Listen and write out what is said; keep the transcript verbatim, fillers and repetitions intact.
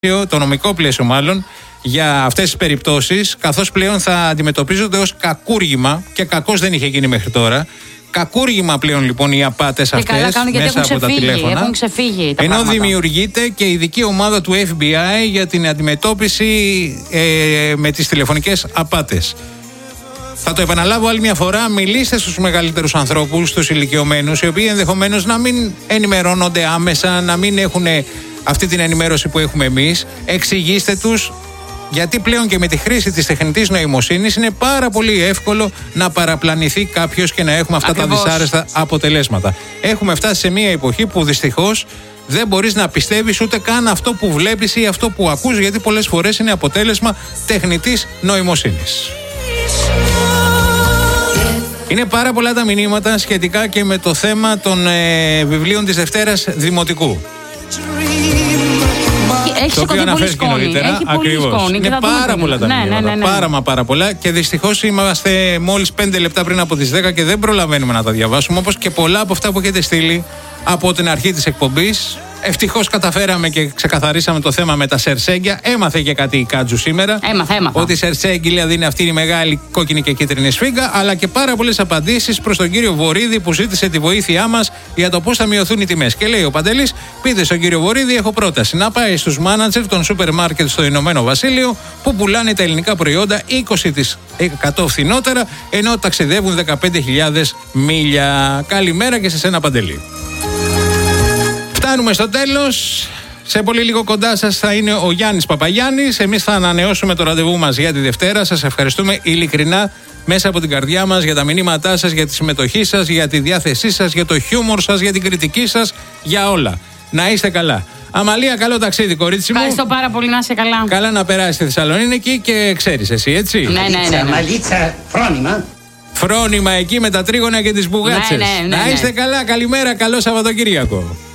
το νομικό πλαίσιο μάλλον, για αυτές τις περιπτώσεις, καθώς πλέον θα αντιμετωπίζονται ως κακούργημα και κακώς δεν είχε γίνει μέχρι τώρα. Κακούργημα πλέον λοιπόν οι απάτες αυτές καλά κάνουν, γιατί μέσα έχουν από ξεφύγει, τα τηλέφωνα. Έχουν ξεφύγει τα ενώ πράγματα. Δημιουργείται και ειδική ομάδα του Εφ Μπι Άι για την αντιμετώπιση ε, με τις τηλεφωνικές απάτες. Θα το επαναλάβω άλλη μια φορά, μιλήστε στους μεγαλύτερους ανθρώπους, στους ηλικιωμένους, οι οποίοι ενδεχομένως να μην ενημερώνονται άμεσα, να μην έχουν αυτή την ενημέρωση που έχουμε εμείς. Εξηγήστε τους, γιατί πλέον και με τη χρήση της τεχνητής νοημοσύνης είναι πάρα πολύ εύκολο να παραπλανηθεί κάποιος και να έχουμε αυτά Ακριβώς. τα δυσάρεστα αποτελέσματα. Έχουμε φτάσει σε μια εποχή που δυστυχώς δεν μπορείς να πιστεύεις ούτε καν αυτό που βλέπεις ή αυτό που ακούς, γιατί πολλές φορές είναι αποτέλεσμα τεχνητής νοημοσύνης. Είναι πάρα πολλά τα μηνύματα σχετικά και με το θέμα των ε, βιβλίων της Δευτέρας Δημοτικού. Έχει το οποίο αναφέρθηκε και νωρίτερα. Ακριβώς. Είναι πάρα πολλά τα μηνύματα. Ναι, ναι, ναι. Πάρα μα πάρα πολλά. Και δυστυχώς είμαστε μόλις πέντε λεπτά πριν από τις δέκα και δεν προλαβαίνουμε να τα διαβάσουμε. Όπως και πολλά από αυτά που έχετε στείλει από την αρχή της εκπομπής. Ευτυχώς καταφέραμε και ξεκαθαρίσαμε το θέμα με τα σερσέγγια. Έμαθε και κάτι η Κάτζου σήμερα. Έμαθα, έμαθα. Ότι η σερσέγγι δηλαδή είναι αυτή η μεγάλη κόκκινη και κίτρινη σφίγγα. Αλλά και πάρα πολλές απαντήσεις προς τον κύριο Βορίδη που ζήτησε τη βοήθειά μας για το πώς θα μειωθούν οι τιμές. Και λέει ο Παντελής, πείτε στον κύριο Βορίδη, έχω πρόταση να πάει στους μάνατζερ των σούπερ μάρκετ στο Ηνωμένο Βασίλειο που πουλάνε τα ελληνικά προϊόντα είκοσι τοις εκατό φθηνότερα ενώ ταξιδεύουν δεκαπέντε χιλιάδες μίλια. Καλημέρα και σε σένα, Παντελή. Φτάνουμε στο τέλος. Σε πολύ λίγο κοντά σας θα είναι ο Γιάννης Παπαγιάννης. Εμείς θα ανανεώσουμε το ραντεβού μας για τη Δευτέρα. Σας ευχαριστούμε ειλικρινά μέσα από την καρδιά μας για τα μηνύματά σας, για τη συμμετοχή σας, για τη διάθεσή σας, για το χιούμορ σας, για την κριτική σας, για όλα. Να είστε καλά. Αμαλία, καλό ταξίδι, κορίτσι μου. Ευχαριστώ πάρα πολύ, να είσαι καλά. Καλά να περάσεις στη Θεσσαλονίκη και ξέρεις εσύ, έτσι. Ναι, ναι, ναι, ναι. Μαλίτσα, φρόνημα. Φρόνημα εκεί με τα τρίγωνα και τις μπουγάτσες. Ναι, ναι, ναι, ναι. Να είστε καλά, καλημέρα, καλό Σαββατοκύριακο.